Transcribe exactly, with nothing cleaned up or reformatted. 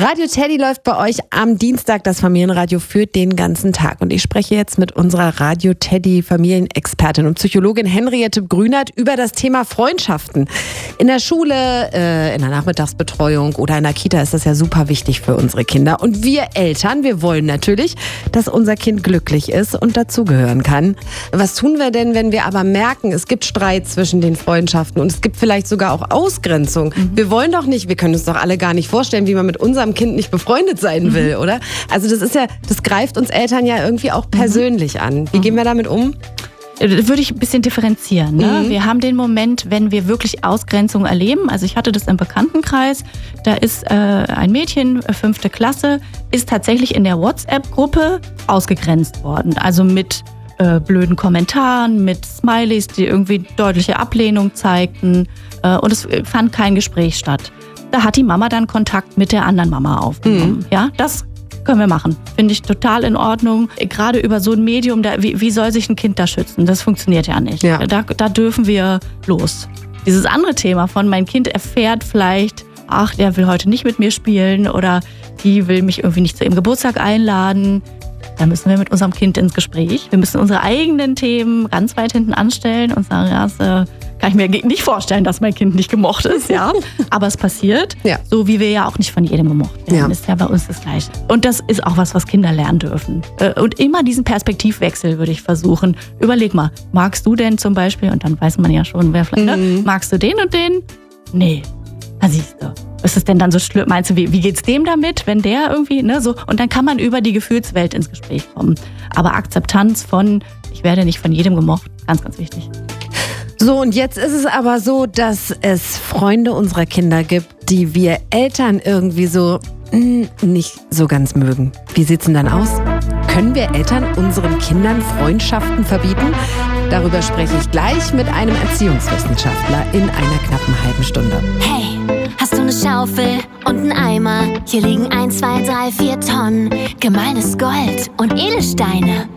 Radio Teddy läuft bei euch am Dienstag, das Familienradio führt den ganzen Tag. Und ich spreche jetzt mit unserer Radio Teddy Familienexpertin und Psychologin Henriette Grünert über das Thema Freundschaften. In der Schule, äh, in der Nachmittagsbetreuung oder in der Kita ist das ja super wichtig für unsere Kinder. Und wir Eltern, wir wollen natürlich, dass unser Kind glücklich ist und dazugehören kann. Was tun wir denn, wenn wir aber merken, es gibt Streit zwischen den Freundschaften und es gibt vielleicht sogar auch Ausgrenzung? Mhm. Wir wollen doch nicht, wir können uns doch alle gar nicht vorstellen, wie man mit unserem Kind nicht befreundet sein will, oder? Also das ist ja, das greift uns Eltern ja irgendwie auch persönlich an. Wie gehen wir damit um? Würde ich ein bisschen differenzieren. Ne? Mhm. Wir haben den Moment, wenn wir wirklich Ausgrenzung erleben. Also ich hatte das im Bekanntenkreis. Da ist äh, ein Mädchen, fünfte Klasse, ist tatsächlich in der WhatsApp-Gruppe ausgegrenzt worden. Also mit äh, blöden Kommentaren, mit Smileys, die irgendwie deutliche Ablehnung zeigten. Äh, und es fand kein Gespräch statt. Da hat die Mama dann Kontakt mit der anderen Mama aufgenommen. Mhm. Ja, das können wir machen. Finde ich total in Ordnung. Gerade über so ein Medium, da, wie, wie soll sich ein Kind da schützen? Das funktioniert ja nicht. Ja. Da, da dürfen wir los. Dieses andere Thema von mein Kind erfährt vielleicht, ach, der will heute nicht mit mir spielen oder die will mich irgendwie nicht zu ihrem Geburtstag einladen. Da müssen wir mit unserem Kind ins Gespräch. Wir müssen unsere eigenen Themen ganz weit hinten anstellen und sagen, ja, das äh, kann ich mir nicht vorstellen, dass mein Kind nicht gemocht ist. Ja. Aber es passiert, ja. So wie wir ja auch nicht von jedem gemocht werden. Ja. Ist ja bei uns das Gleiche. Und das ist auch was, was Kinder lernen dürfen. Und immer diesen Perspektivwechsel würde ich versuchen. Überleg mal, magst du denn zum Beispiel, und dann weiß man ja schon, wer vielleicht, mhm. ne? Magst du den und den? Nee. Na siehst du. Ist es denn dann so schlimm? Meinst du, wie, wie geht's dem damit, wenn der irgendwie, ne, so? Und dann kann man über die Gefühlswelt ins Gespräch kommen. Aber Akzeptanz von, ich werde nicht von jedem gemocht, ganz, ganz wichtig. So, und jetzt ist es aber so, dass es Freunde unserer Kinder gibt, die wir Eltern irgendwie so mh, nicht so ganz mögen. Wie sieht's denn dann aus? Können wir Eltern unseren Kindern Freundschaften verbieten? Darüber spreche ich gleich mit einem Erziehungswissenschaftler in einer knappen halben Stunde. Hey, hast du eine Schaufel und einen Eimer? Hier liegen eins, zwei, drei, vier Tonnen gemahlenes Gold und Edelsteine.